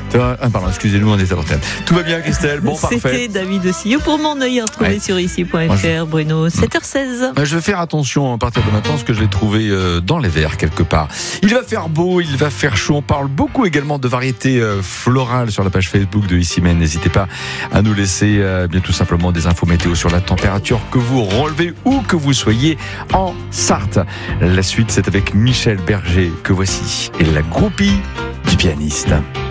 Pardon, excusez-nous, on est à l'antenne. Tout va bien, Christelle? Bon, parfait. C'était David Ossillot pour mon œil, retrouvé sur ici.fr. Bruno, 7h16. Je vais faire attention à partir de maintenant, parce que je l'ai trouvé dans les verres quelque part. Il va faire beau, il va faire chaud. On parle beaucoup également de variétés florales sur la page Facebook de Ici Même. N'hésitez pas à nous laisser bien tout simplement des infos météo sur la température que vous relevez ou que vous soyez en Sarthe. La suite, c'est avec Michel Berger que voici et la groupie du pianiste.